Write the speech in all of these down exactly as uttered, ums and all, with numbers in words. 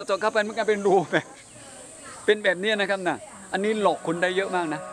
เจาะเข้าไปมันก็เป็นรูแบบเป็นแบบนี้นะครับนะอันนี้หลอกคนได้เยอะมากนะ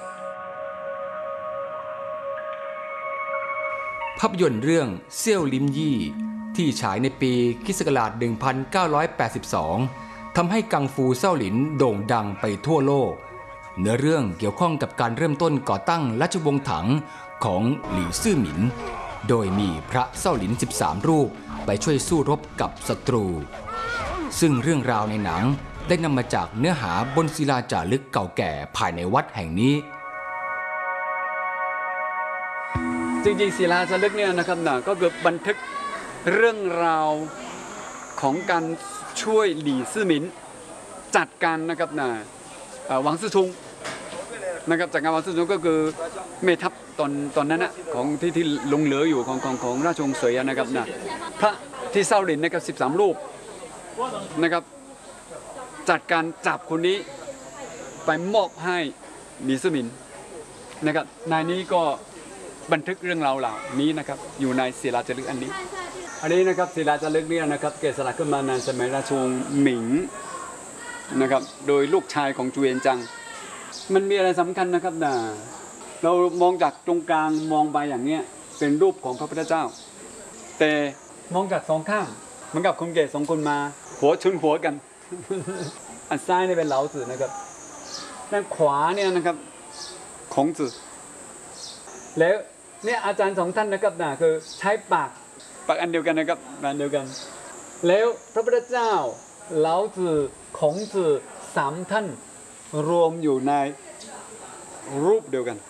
ภาพยนตร์เรื่องเซี่ยวลิมยี่ที่ฉายในปีค.ศ. หนึ่งพันเก้าร้อยแปดสิบสองทำให้กังฟูเซี่ยวหลินโด่งดังไปทั่วโลกเนื้อเรื่องเกี่ยวข้องกับการเริ่มต้นก่อตั้งราชวงศ์ถังของหลี่ซื่อหมินโดยมีพระเซี่ยวหลินสิบสามรูปไปช่วยสู้รบกับศัตรูซึ่งเรื่องราวในหนังได้นำมาจากเนื้อหาบนศิลาจารึกเก่าแก่ภายในวัดแห่งนี้จริงๆศิลาจารึกเนี่ยนะครับนะก็คือบันทึกเรื่องราวของการช่วยหลี่ซื่อหมินจัดการนะครับนะหวังซื่อชุงนะครับจากการหวังซื่อชุงก็คือเมทัพตอนตอนนั้นนะของที่ที่ลงเหลืออยู่ของของของราชวงศ์เสวยนะครับนะพระที่เซี่ยวหลินนะครับสิบสามรูปนะครับจัดการจับคนนี้ไปมอบให้หลี่ซื่อหมินนะครับในนี้ก็บันทึกเรื่องราวเหล่านี้นะครับอยู่ในศิลาจารึกอันนี้อันนี้นะครับศิลาจารึกเนี่ยนะครับเกิดสลักขึ้นมาในสมัยราชวงศ์หมิงนะครับโดยลูกชายของจูเอียนจังมันมีอะไรสำคัญนะครับนะเรามองจากตรงกลางมองไปอย่างเนี้ยเป็นรูปของพระพุทธเจ้าแต่มองจากสองข้างเหมือนกับคนแก่สองคนมาหัวชนหัวกันอันซ้ายนี่เป็นเหลาจื่อนะครับด้านขวาเนี่ยนะครับของจื่อแล้วเนี่ยอาจารย์สองท่านนะครับนะคือใช้ปากปากอันเดียวกันนะครับอันเดียวกันแล้วพระพุทธเจ้าเหลาจื่อของจื่อสามท่านรวมอยู่ในรูปเดียวกัน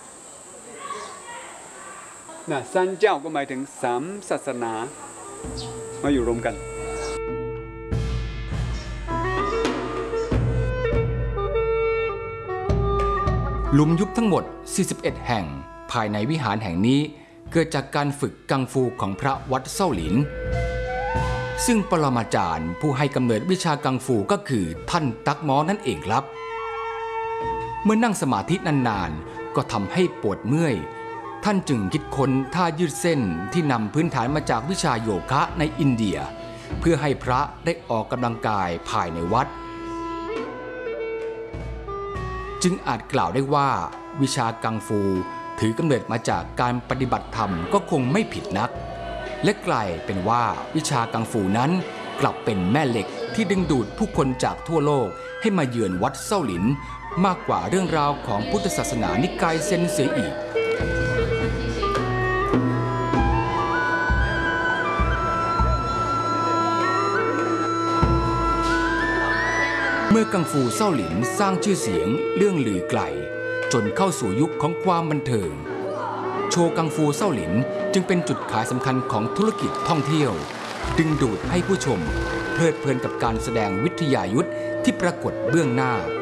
นะซันเจ้าก็หมายถึงสามศาสนามาอยู่รวมกันหลุมยุบทั้งหมดสี่สิบเอ็ดแห่งภายในวิหารแห่งนี้เกิดจากการฝึกกังฟูของพระวัดเซี่ยวหลินซึ่งปรมาจารย์ผู้ให้กำเนิดวิชากังฟูก็คือท่านตักม้อนั่นเองครับเมื่อนั่งสมาธินานๆก็ทำให้ปวดเมื่อยท่านจึงคิดค้นท่ายืดเส้นที่นำพื้นฐานมาจากวิชาโยคะในอินเดียเพื่อให้พระได้ออกกำลังกายภายในวัดจึงอาจกล่าวได้ว่าวิชากังฟูถือกำเนิดมาจากการปฏิบัติธรรมก็คงไม่ผิดนักและกลายเป็นว่าวิชากังฟูนั้นกลับเป็นแม่เหล็กที่ดึงดูดผู้คนจากทั่วโลกให้มาเยือนวัดเซี่ยวหลินมากกว่าเรื่องราวของพุทธศาสนานิกายเซนเสียอีกเมื่อกังฟูเซี่ยวหลินสร้างชื่อเสียงเรื่องลือไกลจนเข้าสู่ยุคของความบันเทิงโชว์กังฟูเซี่ยวหลินจึงเป็นจุดขายสำคัญของธุรกิจท่องเที่ยวดึงดูดให้ผู้ชมเพลิดเพลินกับการแสดงวิทยายุทธ์ที่ปรากฏเบื้องหน้า